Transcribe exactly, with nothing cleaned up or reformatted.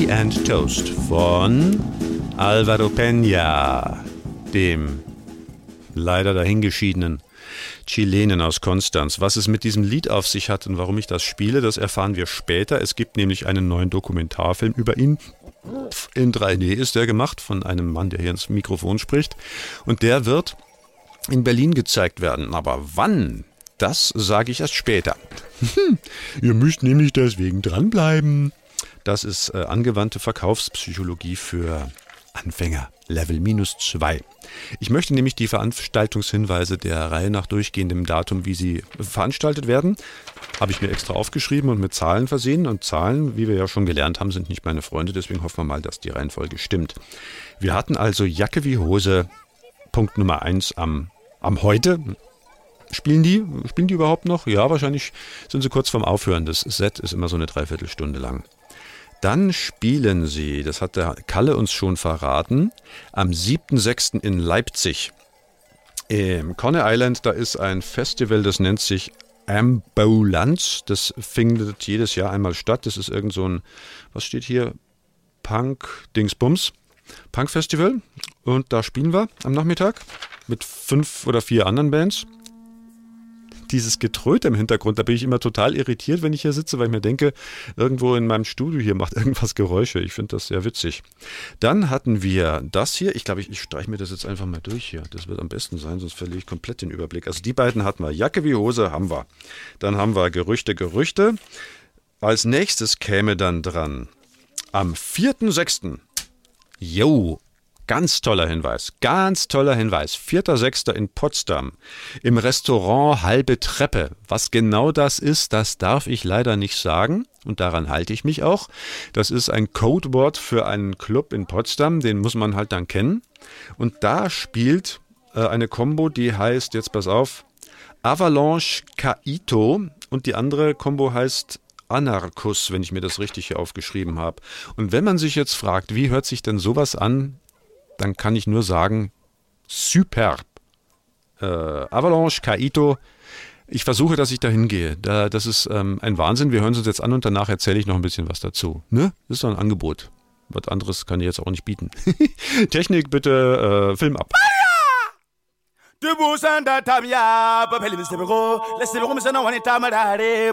Tea and Toast von Alvaro Peña, dem leider dahingeschiedenen Chilenen aus Konstanz. Was es mit diesem Lied auf sich hat und warum ich das spiele, das erfahren wir später. Es gibt nämlich einen neuen Dokumentarfilm über ihn. In drei D ist der gemacht von einem Mann, der hier ins Mikrofon spricht. Und der wird in Berlin gezeigt werden. Aber wann? Das sage ich erst später. Ihr müsst nämlich deswegen dranbleiben. Das ist äh, angewandte Verkaufspsychologie für Anfänger, Level minus zwei. Ich möchte nämlich die Veranstaltungshinweise der Reihe nach durchgehen, dem Datum, wie sie veranstaltet werden. Habe ich mir extra aufgeschrieben und mit Zahlen versehen. Und Zahlen, wie wir ja schon gelernt haben, sind nicht meine Freunde. Deswegen hoffen wir mal, dass die Reihenfolge stimmt. Wir hatten also Jacke wie Hose, Punkt Nummer eins am, am Heute. Spielen die? Spielen die überhaupt noch? Ja, wahrscheinlich sind sie kurz vorm Aufhören. Das Set ist immer so eine Dreiviertelstunde lang. Dann spielen sie, das hat der Kalle uns schon verraten, am siebten sechsten in Leipzig. Im Coney Island, da ist ein Festival, das nennt sich Ambulanz. Das findet jedes Jahr einmal statt. Das ist irgend so ein, was steht hier? Punk-Dingsbums. Punk-Festival. Und da spielen wir am Nachmittag mit fünf oder vier anderen Bands. Dieses Getröte im Hintergrund, da bin ich immer total irritiert, wenn ich hier sitze, weil ich mir denke, irgendwo in meinem Studio hier macht irgendwas Geräusche. Ich finde das sehr witzig. Dann hatten wir das hier. Ich glaube, ich, ich streiche mir das jetzt einfach mal durch hier. Das wird am besten sein, sonst verliere ich komplett den Überblick. Also die beiden hatten wir. Jacke wie Hose haben wir. Dann haben wir Gerüchte, Gerüchte. Als nächstes käme dann dran am vierten sechsten Jo, ganz toller Hinweis, ganz toller Hinweis. vierter sechster in Potsdam im Restaurant Halbe Treppe. Was genau das ist, das darf ich leider nicht sagen und daran halte ich mich auch. Das ist ein Codewort für einen Club in Potsdam, den muss man halt dann kennen. Und da spielt äh, eine Combo, die heißt, jetzt pass auf, Avalanche Kaito und die andere Combo heißt Anarchus, wenn ich mir das richtig hier aufgeschrieben habe. Und wenn man sich jetzt fragt, wie hört sich denn sowas an, dann kann ich nur sagen, superb. Äh, Avalanche, Kaito. Ich versuche, dass ich da hingehe. Da, das ist ähm, ein Wahnsinn. Wir hören es uns jetzt an und danach erzähle ich noch ein bisschen was dazu. Ne? Das ist doch ein Angebot. Was anderes kann ich jetzt auch nicht bieten. Technik bitte, äh, Film ab. Debout sans ta tabia, papel de sebero, laissez le rhum, ça n'en est pas mal.